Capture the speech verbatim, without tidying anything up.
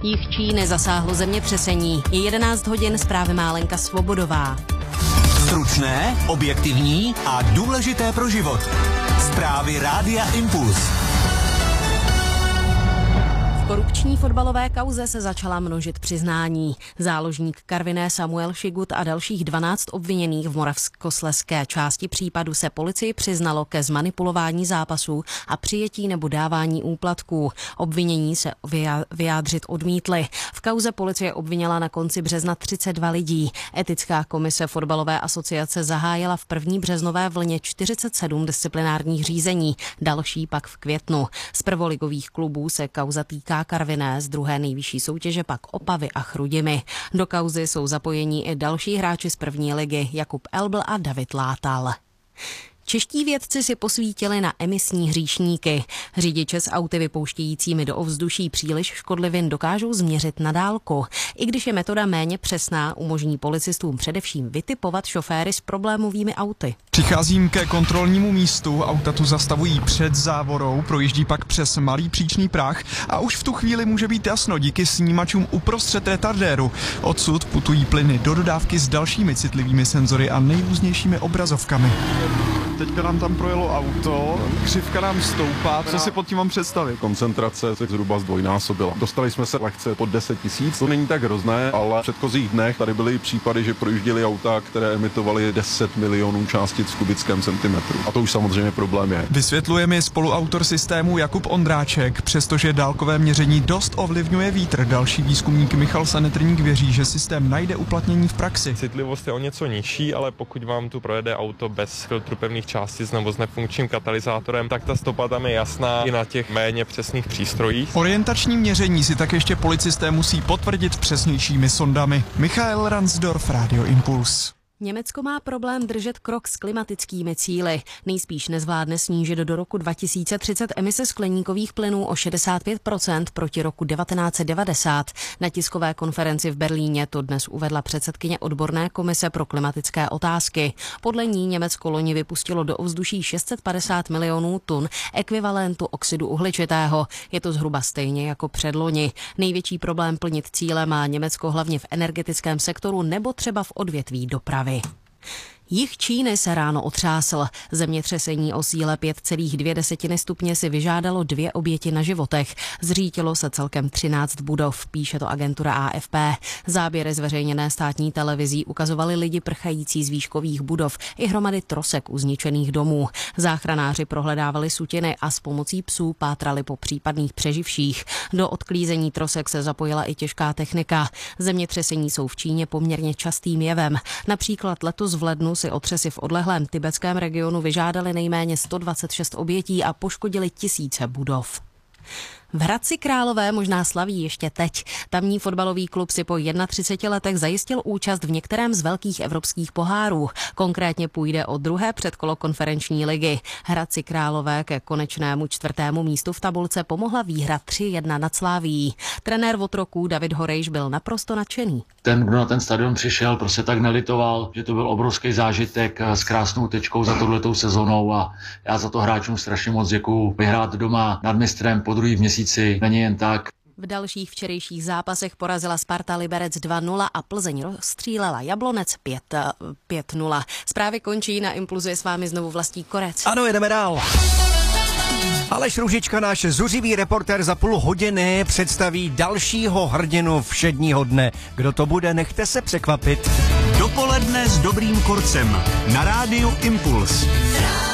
Jih Číny zasáhlo zemětřesení. Je jedenáct hodin, zprávy má Lenka Svobodová. Stručné, objektivní a důležité pro život. Zprávy Rádia Impuls. V korupční fotbalové kauze se začala množit přiznání. Záložník Karviné Samuel Šigut a dalších dvanáct obviněných v moravskoslezské části případu se policii přiznalo ke zmanipulování zápasů a přijetí nebo dávání úplatků. Obvinění se vyjádřit odmítli. V kauze policie obvinila na konci března třicet dva lidí. Etická komise fotbalové asociace zahájila v první březnové vlně čtyřicet sedm disciplinárních řízení, další pak v květnu. Z prvoligových klubů se kauza týká Karviné, z druhé nejvyšší soutěže pak Opavy a Chrudimi. Do kauzy jsou zapojení i další hráči z první ligy, Jakub Elbl a David Látal. Čeští vědci si posvítili na emisní hříšníky. Řidiče s auty vypouštějícími do ovzduší příliš škodlivin dokážou změřit na dálku. I když je metoda méně přesná, umožní policistům především vytipovat šoféry s problémovými auty. Přicházím ke kontrolnímu místu, auta tu zastavují před závorou, projíždí pak přes malý příčný práh a už v tu chvíli může být jasno díky snímačům uprostřed retardéru. Odsud putují plyny do dodávky s dalšími citlivými senzory a nejrůznějšími obrazovkami. Teďka nám tam projelo auto, křivka nám stoupá, co si pod tím mám představit? Koncentrace se zhruba zdvojnásobila. Dostali jsme se lehce pod deset tisíc, to není tak hrozné, ale v předchozích dnech tady byly případy, že projížděly auta, které emitovaly deset milionů částic v kubickém centimetru. A to už samozřejmě problém je. Vysvětluje mi spoluautor systému Jakub Ondráček, přestože dálkové měření dost ovlivňuje vítr. Další výzkumník Michal Sanetrník věří, že systém najde uplatnění v praxi. Citlivost je o něco nižší, ale pokud vám tu projede auto bez filtru pevných částic nebo s nefunkčním katalyzátorem, tak ta stopa tam je jasná i na těch méně přesných přístrojích. Orientační měření si tak ještě policisté musí potvrdit přesnějšími sondami. Michael Ransdorf, Radio Impuls. Německo má problém držet krok s klimatickými cíli. Nejspíš nezvládne snížit do roku dva tisíce třicet emise skleníkových plynů o šedesát pět procent proti roku devatenáct set devadesát. Na tiskové konferenci v Berlíně to dnes uvedla předsedkyně odborné komise pro klimatické otázky. Podle ní Německo loni vypustilo do ovzduší šest set padesát milionů tun ekvivalentu oxidu uhličitého. Je to zhruba stejně jako předloni. Největší problém plnit cíle má Německo hlavně v energetickém sektoru nebo třeba v odvětví dopravy. Jih Číny se ráno otřásl. Zemětřesení o síle pět celá dvě stupně si vyžádalo dvě oběti na životech. Zřítilo se celkem třináct budov, píše to agentura A F P. Záběry zveřejněné státní televizí ukazovaly lidi prchající z výškových budov i hromady trosek u zničených domů. Záchranáři prohledávali sutiny a s pomocí psů pátrali po případných přeživších. Do odklízení trosek se zapojila i těžká technika. Zemětřesení jsou v Číně poměrně častým jevem. Například letos v lednu si otřesy v odlehlém tibetském regionu vyžádali nejméně sto dvacet šest obětí a poškodili tisíce budov. V Hradci Králové možná slaví ještě teď. Tamní fotbalový klub si po třiceti jedné letech zajistil účast v některém z velkých evropských pohárů. Konkrétně půjde o druhé předkolo konferenční ligy. Hradci Králové ke konečnému čtvrtému místu v tabulce pomohla výhra tři jedna nad Slavií. Trenér Votroků David Horejš byl naprosto nadšený. Ten, kdo na ten stadion přišel, prostě tak nelitoval, že to byl obrovský zážitek s krásnou tečkou za touhletou sezónou a já za to hráčům strašně moc děkuju. Vyhrát doma nad mistrem po druhý v měsíci není jen tak. V dalších včerejších zápasech porazila Sparta Liberec dva nula a Plzeň rozstřílela Jablonec pět nula. Zprávy končí, na Impulzu je s vámi znovu Vlastí Korec. Ano, jedeme dál. Aleš Růžička, náš zuřivý reportér, za půl hodiny představí dalšího hrdinu všedního dne. Kdo to bude, nechte se překvapit. Dopoledne s Dobrým Korcem na Rádiu Impuls.